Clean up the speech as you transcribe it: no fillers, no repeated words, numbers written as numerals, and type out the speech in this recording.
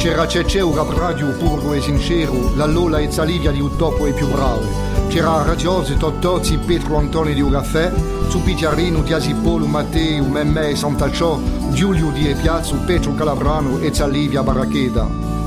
C'era Ceceu Rap Radio puro e sincero, la Lola e Zalivia di Uttopo e più brave. C'era Radiose, Tottozzi, Petro Antoni di Ugaffè, su Pitiarino, Tiasipolo, Matteo, Memme e Santacciò, Giulio di Piazzo, Petro Calabrano e Zalivia Baracheda.